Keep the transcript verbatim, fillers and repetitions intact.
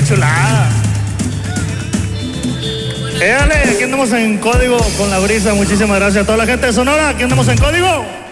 chulada. Éale, aquí andamos en código con la brisa. Muchísimas gracias a toda la gente de Sonora. Aquí andamos en código.